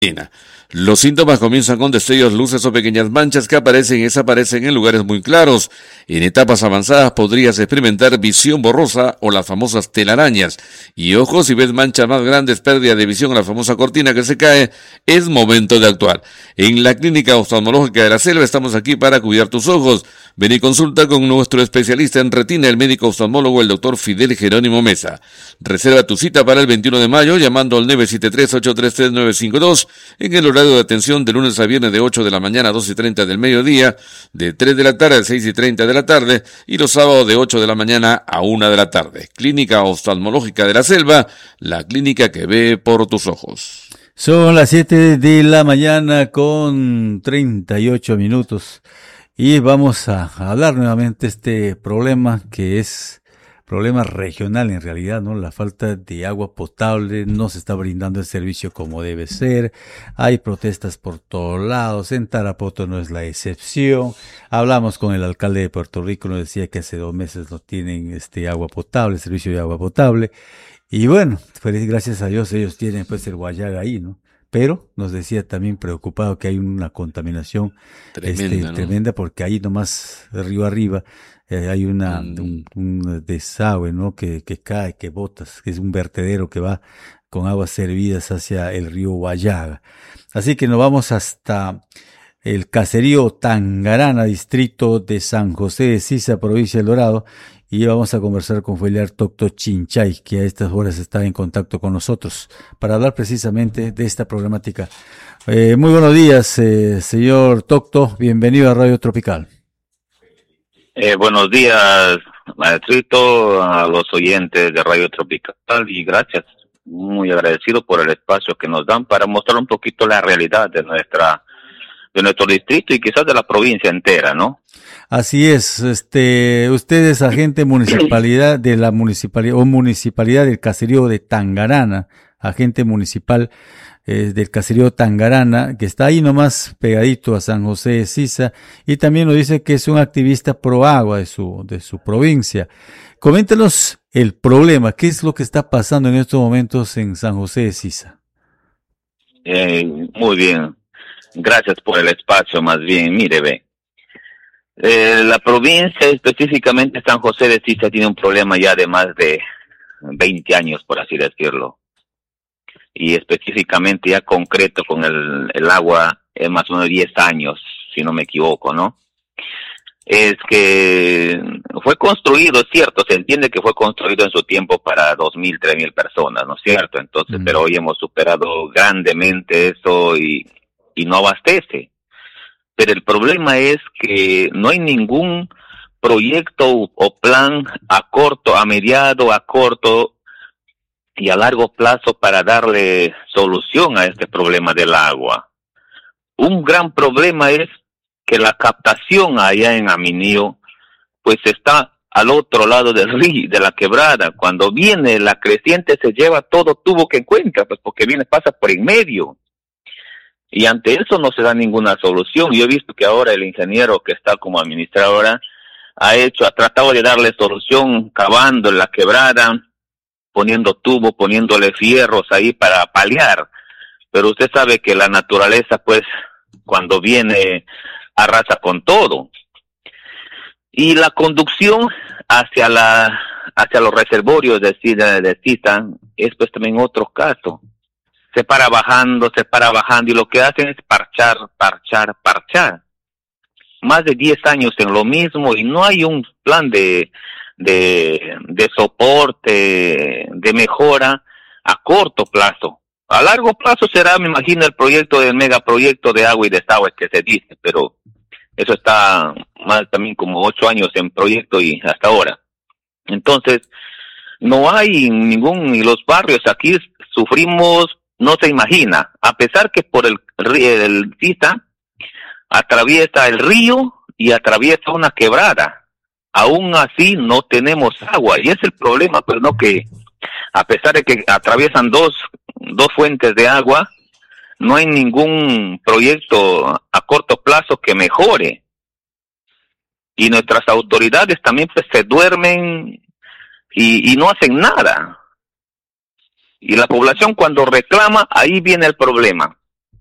Los síntomas comienzan con destellos, luces o pequeñas manchas que aparecen y desaparecen en lugares muy claros. En etapas avanzadas podrías experimentar visión borrosa o las famosas telarañas. Y ojo, si ves manchas más grandes, pérdida de visión o la famosa cortina que se cae, es momento de actuar. En la Clínica Oftalmológica de la Selva estamos aquí para cuidar tus ojos. Ven y consulta con nuestro especialista en retina, el médico oftalmólogo, el doctor Fidel Jerónimo Mesa. Reserva tu cita para el 21 de mayo llamando al 973-833-952 en el horario de atención de lunes a viernes de 8 de la mañana a 2:30 del mediodía, de 3 de la tarde a 6:30 de la tarde y los sábados de 8 de la mañana a 1 de la tarde. Clínica Oftalmológica de la Selva, la clínica que ve por tus ojos. Son las 7 de la mañana con 38 minutos y vamos a hablar nuevamente de este problema que es problema regional en realidad, ¿no? La falta de agua potable, no se está brindando el servicio como debe ser, hay protestas por todos lados, en Tarapoto no es la excepción. Hablamos con el alcalde de Puerto Rico, nos decía que hace 2 meses no tienen agua potable, servicio de agua potable, y bueno, pues gracias a Dios ellos tienen pues el Guayaga ahí, ¿no? Pero nos decía también preocupado que hay una contaminación Tremenda, ¿no? tremenda porque ahí nomás río arriba hay un desagüe, ¿no? Que cae, que botas, que es un vertedero que va con aguas servidas hacia el río Guayaga. Así que nos vamos hasta el caserío Tangarana, distrito de San José de Sisa, provincia del Dorado, y vamos a conversar con Feliar Tocto Chinchay, que a estas horas está en contacto con nosotros, para hablar precisamente de esta problemática. Muy buenos días, señor Tocto, bienvenido a Radio Tropical. Buenos días, maestrito, a los oyentes de Radio Tropical, y gracias, muy agradecido por el espacio que nos dan para mostrar un poquito la realidad de nuestro distrito y quizás de la provincia entera, ¿no? Así es, usted es agente municipalidad de la municipalidad del caserío de Tangarana, agente municipal del caserío Tangarana, que está ahí nomás pegadito a San José de Sisa, y también nos dice que es un activista pro agua de su provincia. Coméntenos el problema, ¿qué es lo que está pasando en estos momentos en San José de Sisa? Muy bien, gracias por el espacio, más bien, mire, ve. La provincia, específicamente San José de Sisa, tiene un problema ya de más de 20 años, por así decirlo. Y específicamente ya concreto con el agua, más o menos 10 años, si no me equivoco, ¿no? Es que fue construido, es cierto, se entiende que fue construido en su tiempo para 2,000, 3,000 personas, ¿no es cierto? Entonces, pero hoy hemos superado grandemente eso y no abastece. Pero el problema es que no hay ningún proyecto o plan a corto, a mediado, a corto y a largo plazo para darle solución a este problema del agua. Un gran problema es que la captación allá en Aminío, pues está al otro lado del río, de la quebrada. Cuando viene la creciente se lleva todo tubo que encuentra, pues porque pasa por en medio. Y ante eso no se da ninguna solución. Yo he visto que ahora el ingeniero que está como administradora ha tratado de darle solución cavando en la quebrada, poniendo tubo, poniéndole fierros ahí para paliar. Pero usted sabe que la naturaleza, pues, cuando viene, arrasa con todo. Y la conducción hacia los reservorios de Sisa es pues también otro caso. Se para bajando, y lo que hacen es parchar. Más de 10 años en lo mismo y no hay un plan de soporte, de mejora a corto plazo. A largo plazo será, me imagino, el megaproyecto de agua y desagüe que se dice, pero eso está más también como 8 años en proyecto y hasta ahora. Entonces, no hay y los barrios aquí sufrimos, no se imagina, a pesar que por el Sisa atraviesa el río y atraviesa una quebrada. Aún así no tenemos agua y es el problema, pero no que a pesar de que atraviesan dos fuentes de agua, no hay ningún proyecto a corto plazo que mejore. Y nuestras autoridades también pues se duermen y no hacen nada. Y la población cuando reclama, ahí viene el problema.